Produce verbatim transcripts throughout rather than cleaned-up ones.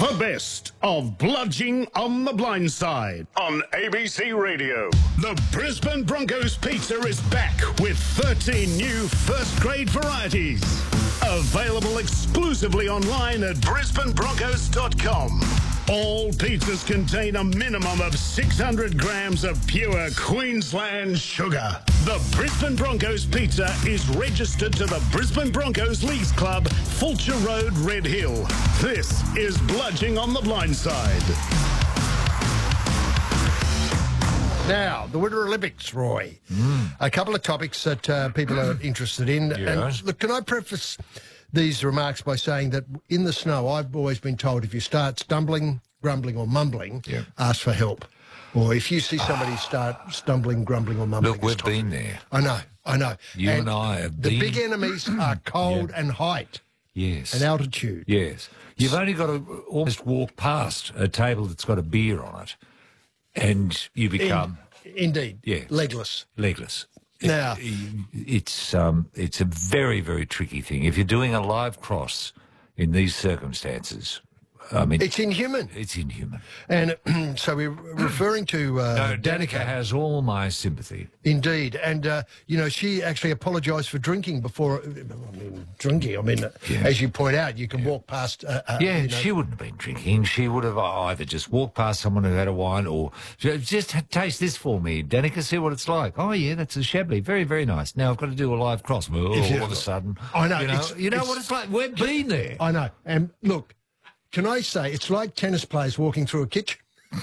The best of Bludging on the Blind Side on A B C Radio. The Brisbane Broncos Pizza is back with thirteen new first-grade varieties. Available exclusively online at brisbane broncos dot com. All pizzas contain a minimum of six hundred grams of pure Queensland sugar. The Brisbane Broncos Pizza is registered to the Brisbane Broncos Leagues Club, Fulcher Road, Red Hill. This is Bludging on the Blind Side. Now, the Winter Olympics, Roy. Mm. A couple of topics that uh, people are interested in. Yes. And look, can I preface these remarks by saying that in the snow, I've always been told if you start stumbling, grumbling or mumbling, yep. ask for help. Or if you see somebody start stumbling, grumbling or mumbling... Look, we've been there. I know, I know. You and, and I have the been... The big enemies are cold yeah. and height. Yes. And altitude. Yes. You've only got to almost walk past a table that's got a beer on it, and you become... In, indeed. Yeah. Legless. Legless. Now... It, it's, um, it's a very, very tricky thing. If you're doing a live cross in these circumstances... I mean, it's inhuman. It's inhuman. And so we're referring to... Uh, no, Danica has all my sympathy. Indeed. And, uh, you know, she actually apologised for drinking before... I mean, drinking, I mean, yeah. as you point out, you can yeah. walk past... Uh, uh, yeah, you know. She wouldn't have been drinking. She would have either just walked past someone who had a wine or... Just taste this for me, Danica, see what it's like. Oh, yeah, that's a Chablis. Very, very nice. Now I've got to do a live cross. Oh, all of a sudden... I know. You know, it's, you know it's, what it's like? We've been there. I know. And, look... Can I say, it's like tennis players walking through a kitchen?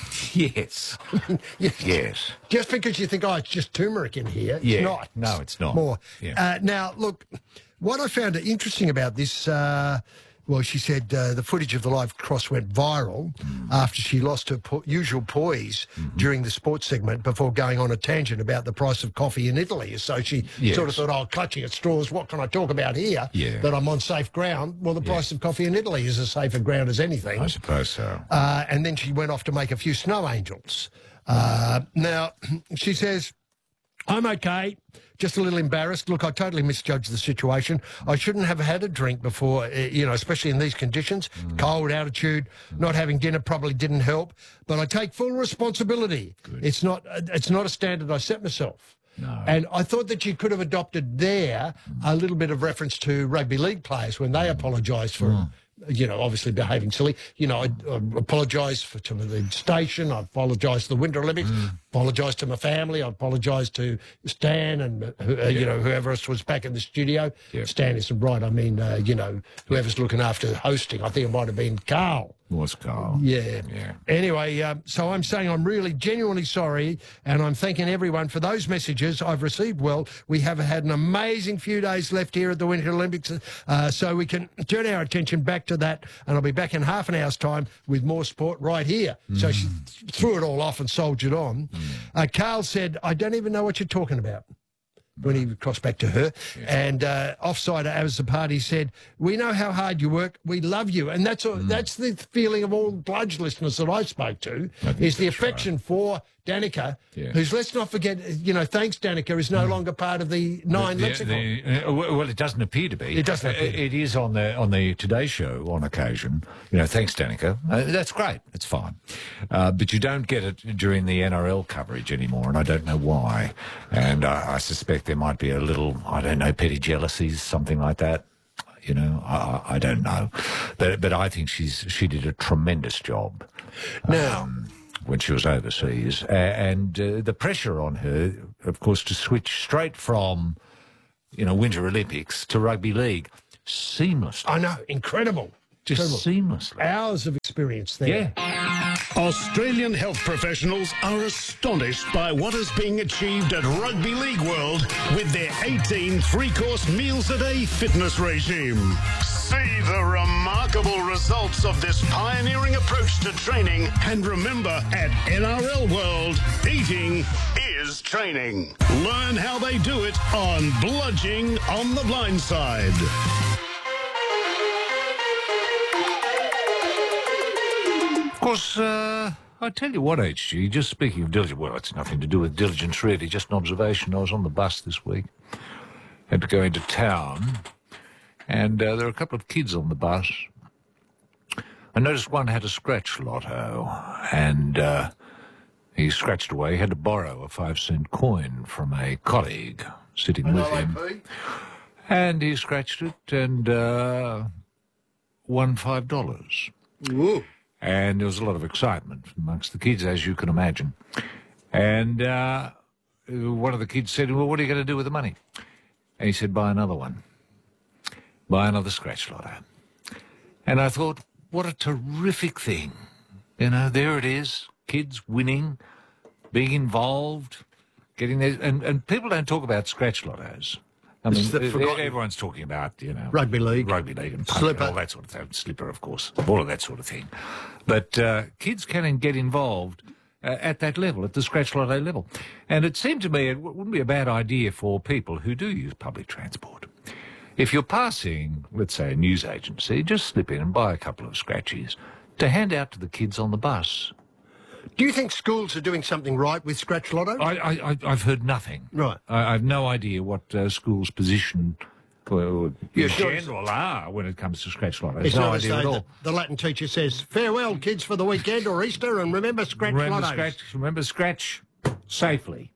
Yes. yes. Yes. Just because you think, oh, it's just turmeric in here. It's yeah. not. No, it's not. More. Yeah. Uh, now, look, what I found interesting about this, uh, well, she said uh, the footage of the live cross went viral mm. after she lost her po- usual poise mm-hmm. during the sports segment before going on a tangent about the price of coffee in Italy. So she yes. sort of thought, oh, clutching at straws, what can I talk about here yeah. that I'm on safe ground? Well, the yeah. price of coffee in Italy is as safer ground as anything. I suppose so. Uh, and then she went off to make a few snow angels. Uh, now, she says, I'm okay, just a little embarrassed. Look, I totally misjudged the situation. I shouldn't have had a drink before, uh, you know, especially in these conditions. Mm. Cold, altitude, mm. not having dinner probably didn't help. But I take full responsibility. Good. It's not, uh, it's not a standard I set myself. No. And I thought that you could have adopted there a little bit of reference to rugby league players when they mm. apologised for... Mm. you know, obviously behaving silly. You know, I, I apologise for to the station. I apologise to the Winter Olympics. Mm. Apologise to my family. I apologise to Stan and, uh, yeah. you know, whoever else was back in the studio. Yeah. Stan isn't right. I mean, uh, you know, whoever's looking after hosting. I think it might have been Carl. Was Carl. Yeah. yeah. Anyway, um, so I'm saying I'm really genuinely sorry, and I'm thanking everyone for those messages I've received. Well, we have had an amazing few days left here at the Winter Olympics, uh, so we can turn our attention back to that, and I'll be back in half an hour's time with more sport right here. Mm. So she threw it all off and soldiered on. Mm. Uh, Carl said, I don't even know what you're talking about, when he crossed back to her. Yeah. And uh, offside as the party said, we know how hard you work. We love you. And that's mm. that's the feeling of all Bludge listeners that I spoke to, is the affection right. for Danica, yeah. who's, let's not forget, you know, thanks Danica, is no mm. longer part of the Nine the, lexicon. The, uh, well, it doesn't appear to be. It doesn't appear. It, it is on the on the Today Show on occasion. You know, thanks Danica. Uh, that's great. It's fine. Uh, but you don't get it during the N R L coverage anymore, and I don't know why. And I, I suspect there might be a little, I don't know, petty jealousies, something like that. You know, I, I don't know. But but I think she's she did a tremendous job. Now. Um, when she was overseas, uh, and uh, the pressure on her, of course, to switch straight from, you know, Winter Olympics to rugby league, seamlessly. I know, incredible. Just incredible. seamlessly. Hours of experience there. Yeah. Australian health professionals are astonished by what is being achieved at Rugby League World with their eighteen three-course meals a day fitness regime. See the remarkable results of this pioneering approach to training, and remember, at N R L World, eating is training. Learn how they do it on Bludging on the Blind Side. Of course, uh, I tell you what, H G, just speaking of diligence, well, it's nothing to do with diligence, really, just an observation. I was on the bus this week, had to go into town, and uh, there were a couple of kids on the bus, I noticed one had a scratch lotto, and uh, he scratched away. He had to borrow a five-cent coin from a colleague sitting with him. And he scratched it and uh, won five dollars. Whoa. And there was a lot of excitement amongst the kids, as you can imagine. And uh, one of the kids said, well, what are you going to do with the money? And he said, buy another one. Buy another scratch lotto. And I thought, what a terrific thing. You know, there it is, kids winning, being involved, getting there. And, and people don't talk about scratch lottos. I mean, everyone's talking about, you know... Rugby league. Rugby league and punt, Slipper. all that sort of thing. Slipper, of course. All of that sort of thing. But uh, kids can get involved uh, at that level, at the scratch lotto level. And it seemed to me it wouldn't be a bad idea for people who do use public transport. If you're passing, let's say, a news agency, just slip in and buy a couple of scratchies to hand out to the kids on the bus. Do you think schools are doing something right with scratch lotto? I, I, I've heard nothing. Right. I, I've no idea what uh, schools' position well, Yeah, in sure. general are when it comes to scratch lotto. It's no not as idea though at all. the, the Latin teacher says, farewell, kids, for the weekend or Easter, and remember scratch Remember lottos. scratch, remember scratch safely.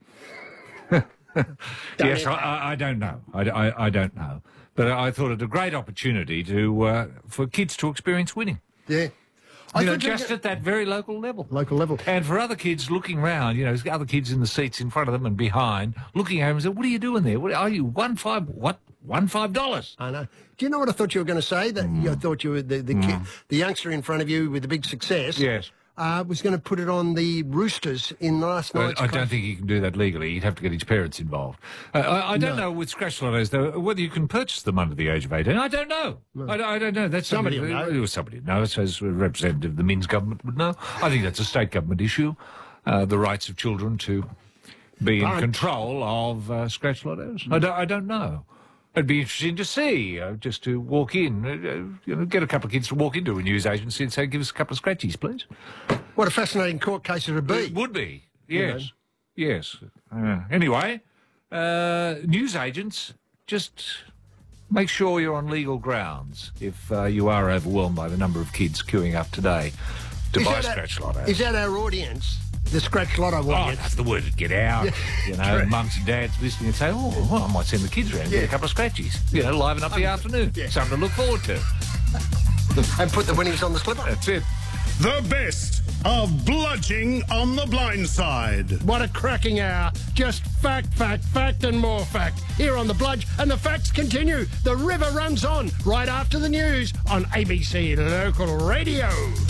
Yes, I, I, I don't know. I, I, I don't know. But I thought it a great opportunity to uh, for kids to experience winning. Yeah. I You know, thought just you- at that very local level. Local level. And for other kids looking round, you know, other kids in the seats in front of them and behind, looking at them and saying, what are you doing there? What are you? One five, what? One five dollars? I know. Do you know what I thought you were going to say? That Mm. you I thought you were the the, kid, the youngster in front of you with the big success. Yes. Uh, was going to put it on the Roosters in last I, night's. I club. don't think he can do that legally. He'd have to get his parents involved. Uh, I, I don't No. know with scratch lottos, though, whether you can purchase them under the age of eighteen. I don't know. I, I don't know. That's Somebody something, will know. uh, Somebody knows, as a representative of the Minns government would know. I think that's a state government issue, uh, the rights of children to be in Right. control of uh, scratch lottos. I, don't, I don't know. It'd be interesting to see, uh, just to walk in, uh, you know, get a couple of kids to walk into a news agency and say, give us a couple of scratchies, please. What a fascinating court case it would be. It would be, yes, You yes. Uh, anyway, uh, news agents, just make sure you're on legal grounds if uh, you are overwhelmed by the number of kids queuing up today to Is buy that a- scratch lottos. Is that our audience? The scratch lotto Oh, audience? that's the word to get out. You know, correct. mums and dads listening and say, oh, well, I might send the kids around and get Yeah. a couple of scratchies. You know, liven up the afternoon. Yeah. Something to look forward to. And put the winnings on the slipper. That's it. The best of Bludging on the Blind Side. What a cracking hour. Just fact, fact, fact, and more fact. Here on The Bludge, and the facts continue. The river runs on right after the news on A B C Local Radio.